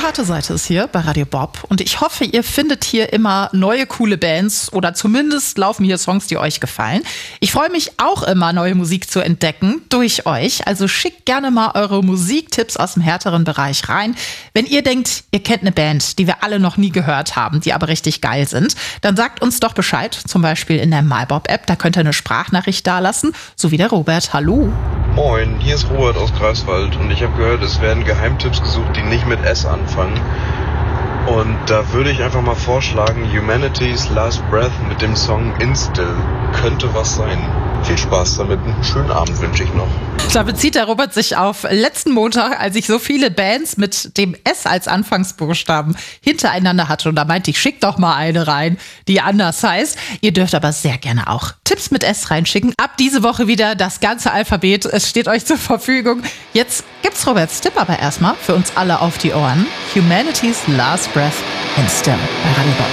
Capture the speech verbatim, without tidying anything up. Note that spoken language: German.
Renate Seite ist hier bei Radio Bob und ich hoffe, ihr findet hier immer neue coole Bands oder zumindest laufen hier Songs, die euch gefallen. Ich freue mich auch immer, neue Musik zu entdecken durch euch. Also schickt gerne mal eure Musiktipps aus dem härteren Bereich rein. Wenn ihr denkt, ihr kennt eine Band, die wir alle noch nie gehört haben, die aber richtig geil sind, dann sagt uns doch Bescheid, zum Beispiel in der MyBob-App. Da könnt ihr eine Sprachnachricht dalassen, so wie der Robert. Hallo. Moin, hier ist Robert aus Greifswald und ich habe gehört, es werden Geheimtipps gesucht, die nicht mit S anfangen. Und da würde ich einfach mal vorschlagen, Humanity's Last Breath mit dem Song Instill könnte was sein. Viel Spaß damit, einen schönen Abend wünsche ich noch. Da bezieht der Robert sich auf letzten Montag, als ich so viele Bands mit dem S als Anfangsbuchstaben hintereinander hatte. Und da meinte ich, schick doch mal eine rein, die anders heißt. Ihr dürft aber sehr gerne auch Tipps mit S reinschicken. Ab diese Woche wieder das ganze Alphabet. Es steht euch zur Verfügung. Jetzt gibt's Roberts Tipp aber erstmal für uns alle auf die Ohren. Humanity's Last Breath and Still bei Radio Bob.